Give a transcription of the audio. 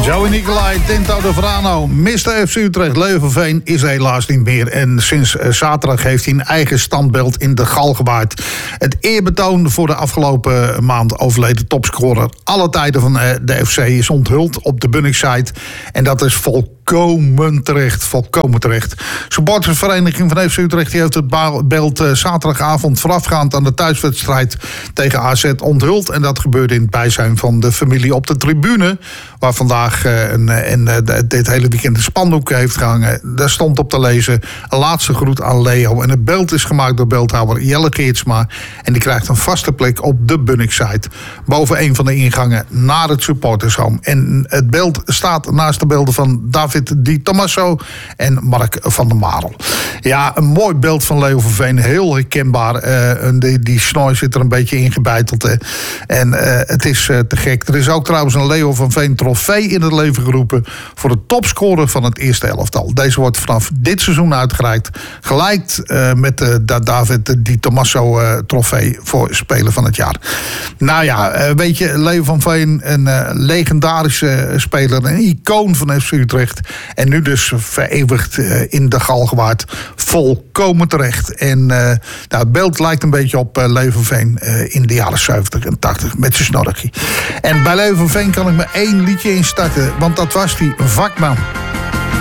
Joey Nicolai, Tinto de Verano, Mr. FC Utrecht, Leuvenveen is helaas niet meer. En sinds zaterdag heeft hij een eigen standbeeld in de Galgenwaard. Het eerbetoon voor de afgelopen maand overleden topscorer alle tijden van de FC is onthuld op de Bunnik-site. En dat is volkomen terecht. Supportersvereniging van FC Utrecht die heeft het beeld zaterdagavond voorafgaand aan de thuiswedstrijd tegen AZ onthuld. En dat gebeurde in het bijzijn van de familie op de tribune, waar vandaag dit hele weekend een spandoek heeft gehangen. Daar stond op te lezen: een laatste groet aan Leo. En het beeld is gemaakt door beeldhouwer Jelle Geertsma. En die krijgt een vaste plek op de Bunnik-site, boven een van de ingangen naar het supportershome. En het beeld staat naast de beelden van David Di Tommaso en Mark van der Marel. Ja, een mooi beeld van Leo van Veen, heel herkenbaar. Die snooi zit er een beetje ingebeiteld. En het is te gek. Er is ook trouwens een Leo van Veen trofee in het leven geroepen voor de topscorer van het eerste elftal. Deze wordt vanaf dit seizoen uitgereikt, gelijk met de David Di Tommaso trofee voor Speler van het jaar. Nou ja, weet je, Leo van Veen, een legendarische speler, een icoon van FC Utrecht. En nu dus vereeuwigd in de Galgenwaard. Volkomen terecht. En het beeld lijkt een beetje op Leo van Veen in de jaren 70 en 80 met zijn snorkie. En bij Leo van Veen kan ik me één liedje instarten, want dat was die Vakman.